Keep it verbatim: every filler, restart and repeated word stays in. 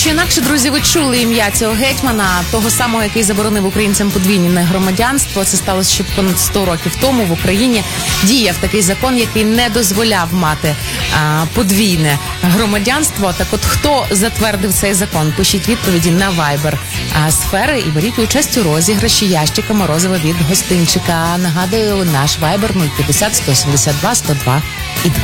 чи інакше, друзі, ви чули ім'я цього гетьмана, того самого, який заборонив українцям подвійне громадянство. Це сталося ще понад сто років тому. В Україні діяв такий закон, який не дозволяв мати а, подвійне громадянство. Так от, хто затвердив цей закон? Пишіть відповіді на Viber а, сфери і беріть участь у розіграші ящика морозива від гостинчика. Нагадую, наш Viber нуль п'ятдесят сто сімдесят два сто два і два.